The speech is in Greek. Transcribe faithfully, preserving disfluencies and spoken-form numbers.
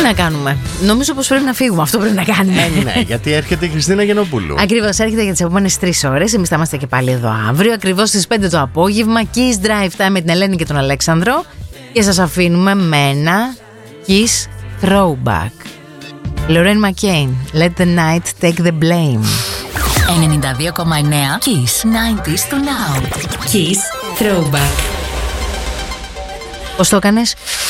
να κάνουμε? Νομίζω πως πρέπει να φύγουμε. Αυτό πρέπει να κάνουμε. Ε, ναι, γιατί έρχεται η Χριστίνα Γενοπούλου. Ακριβώς, έρχεται για τις επόμενες τρεις ώρες. Εμείς θα είμαστε και πάλι εδώ αύριο, ακριβώς στις πέντε το απόγευμα. Kiss Drive Time με την Ελένη και τον Αλέξανδρο. Και σας αφήνουμε με ένα Kiss Throwback. Lorraine McCain, Let the night take the blame. ενενήντα δύο κόμμα εννέα Kiss ενενήντα to now. Kiss Throwback. Πώς το έκανες?